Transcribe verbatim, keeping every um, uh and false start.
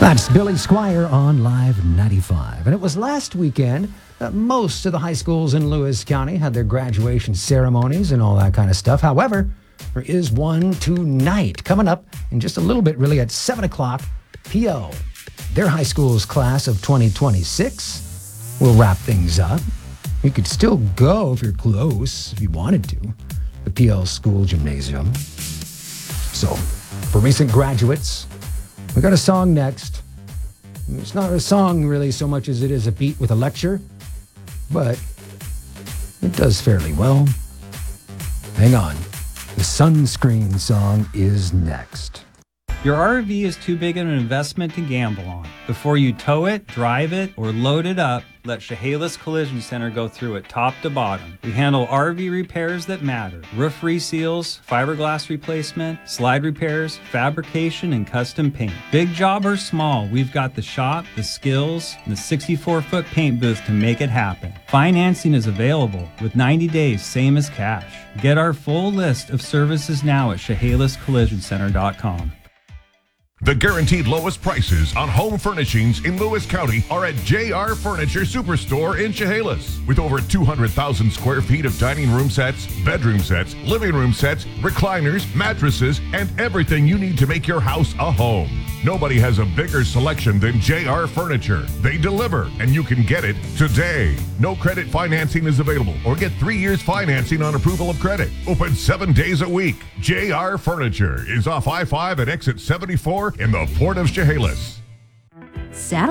That's Billy Squire on Live ninety-five. And it was last weekend that most of the high schools in Lewis County had their graduation ceremonies and all that kind of stuff. However, there is one tonight coming up in just a little bit, really, at seven o'clock. P O, their high school's class of twenty twenty-six, will wrap things up. You could still go if you're close, if you wanted to, the P L School Gymnasium. So, for recent graduates, we got a song next. It's not a song really so much as it is a beat with a lecture, but it does fairly well. Hang on. The Sunscreen song is next. Your R V is too big of an investment to gamble on. Before you tow it, drive it, or load it up, let Chehalis Collision Center go through it top to bottom. We handle R V repairs that matter. Roof reseals, fiberglass replacement, slide repairs, fabrication, and custom paint. Big job or small, we've got the shop, the skills, and the sixty-four foot paint booth to make it happen. Financing is available with ninety days, same as cash. Get our full list of services now at Chehalis Collision Center dot com. The guaranteed lowest prices on home furnishings in Lewis County are at J R Furniture Superstore in Chehalis. With over two hundred thousand square feet of dining room sets, bedroom sets, living room sets, recliners, mattresses, and everything you need to make your house a home. Nobody has a bigger selection than J R Furniture. They deliver, and you can get it today. No credit financing is available, or get three years financing on approval of credit. Open seven days a week. J R Furniture is off I five at exit seventy-four in the Port of Chehalis. Satellite